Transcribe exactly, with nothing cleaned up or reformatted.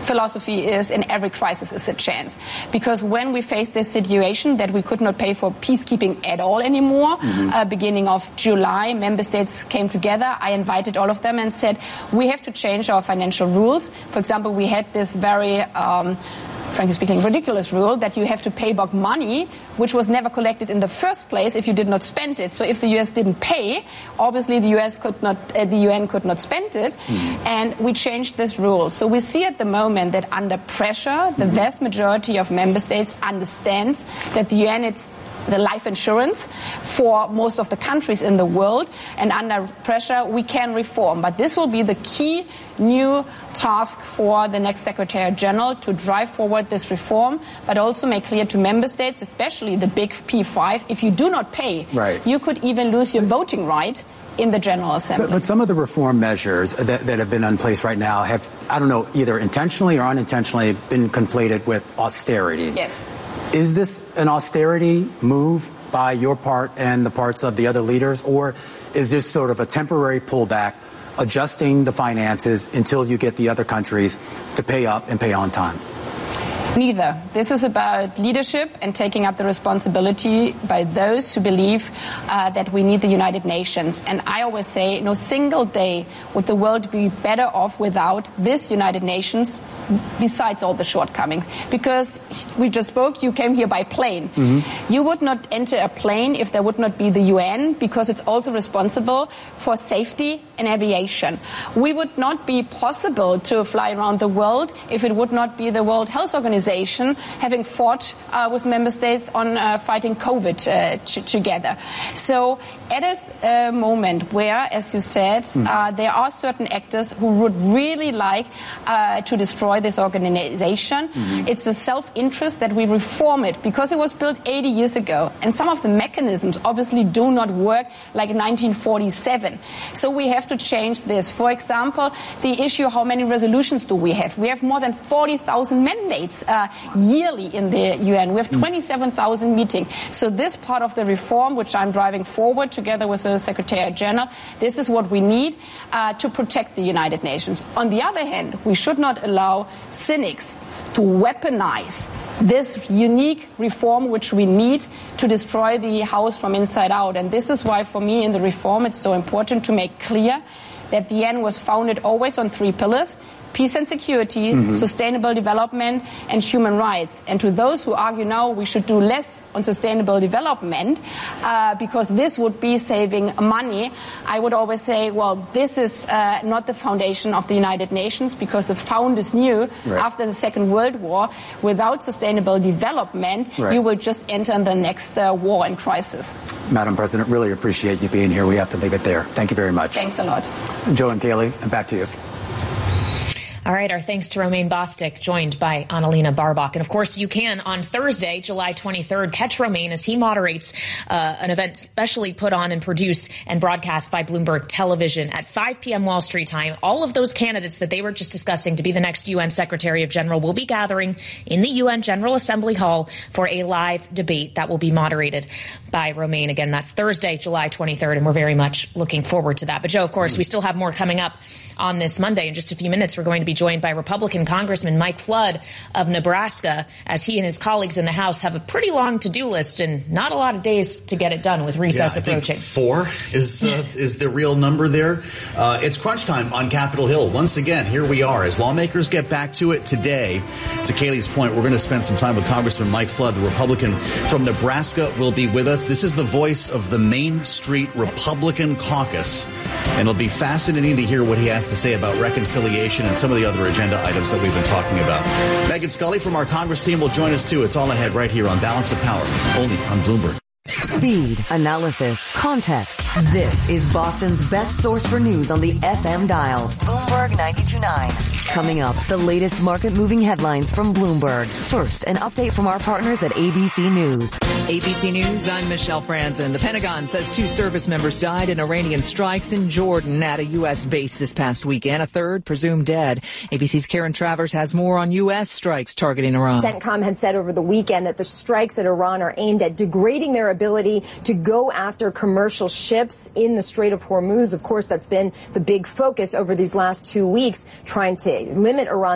philosophy is in every crisis is a chance. Because when we faced this situation that we could not pay for peacekeeping at all anymore, mm-hmm. uh, beginning of July, member states came together. I invited all of them and said, we have to change our financial rules. For example, we had this very, um, frankly speaking, ridiculous rule that you have to pay back money which was never collected in the first place if you did not spend it. So if the U S didn't pay, obviously the U S could not, uh, the U N could not spend it, mm-hmm. and we changed this rule. So we see at the moment that under pressure, the mm-hmm. vast majority of member states understands that the U N is the life insurance for most of the countries in the world, and under pressure we can reform. But this will be the key new task for the next Secretary General, to drive forward this reform, but also make clear to member states, especially the big P five, if you do not pay, right. you could even lose your voting right in the General Assembly. But, but some of the reform measures that, that have been in place right now have, I don't know, either intentionally or unintentionally been conflated with austerity. Yes. Is this an austerity move by your part and the parts of the other leaders, or is this sort of a temporary pullback, adjusting the finances until you get the other countries to pay up and pay on time? Neither. This is about leadership and taking up the responsibility by those who believe uh, that we need the United Nations. And I always say no single day would the world be better off without this United Nations, besides all the shortcomings. Because we just spoke, you came here by plane. Mm-hmm. You would not enter a plane if there would not be the U N, because it's also responsible for safety in aviation. We would not be possible to fly around the world if it would not be the World Health Organization having fought uh, with member states on uh, fighting COVID uh, t- together. So at a uh, moment where, as you said, mm. uh, there are certain actors who would really like uh, to destroy this organization, mm-hmm. it's a self-interest that we reform it, because it was built eighty years ago. And some of the mechanisms obviously do not work like in nineteen forty-seven. So we have to change this. For example, the issue, how many resolutions do we have? We have more than forty thousand mandates uh, yearly in the U N. We have twenty-seven thousand meetings. So this part of the reform, which I'm driving forward together with the Secretary General, this is what we need uh, to protect the United Nations. On the other hand, we should not allow cynics to weaponize this unique reform which we need to destroy the house from inside out. And this is why, for me, in the reform, it's so important to make clear that the U N was founded always on three pillars: peace and security, mm-hmm. sustainable development, and human rights. And to those who argue now we should do less on sustainable development uh, because this would be saving money, I would always say, well, this is uh, not the foundation of the United Nations, because the founders knew right. after the Second World War, without sustainable development, right. you will just enter the next uh, war and crisis. Madam President, really appreciate you being here. We have to leave it there. Thank you very much. Thanks a lot. Joe and Kayleigh, and back to you. All right, our thanks to Romaine Bostick, joined by Annalena Baerbock. And of course, you can on Thursday, July twenty-third, catch Romaine as he moderates uh, an event specially put on and produced and broadcast by Bloomberg Television at five p.m. Wall Street time. All of those candidates that they were just discussing to be the next U N Secretary of General will be gathering in the U N General Assembly Hall for a live debate that will be moderated by Romaine. Again, that's Thursday, July twenty-third, and we're very much looking forward to that. But Joe, of course, we still have more coming up on this Monday. In just a few minutes, we're going to be joined by Republican Congressman Mike Flood of Nebraska, as he and his colleagues in the House have a pretty long to-do list and not a lot of days to get it done with recess yeah, I approaching. Think four is uh, is the real number there. Uh, it's crunch time on Capitol Hill. Once again, here we are. As lawmakers get back to it today, to Kayleigh's point, we're going to spend some time with Congressman Mike Flood, the Republican from Nebraska, will be with us. This is the voice of the Main Street Republican Caucus, and it'll be fascinating to hear what he has to say about reconciliation and some of the other agenda items that we've been talking about. Megan Scully from our Congress team will join us, too. It's all ahead right here on Balance of Power, only on Bloomberg. Speed, analysis, context. This is Boston's best source for news on the F M dial. Bloomberg ninety-two point nine. Coming up, the latest market-moving headlines from Bloomberg. First, an update from our partners at A B C News. A B C News, I'm Michelle Franzen. The Pentagon says two service members died in Iranian strikes in Jordan at a U S base this past weekend. A third presumed dead. A B C's Karen Travers has more on U S strikes targeting Iran. CENTCOM had said over the weekend that the strikes at Iran are aimed at degrading their ability to go after commercial ships in the Strait of Hormuz. Of course, that's been the big focus over these last two weeks, trying to limit Iran's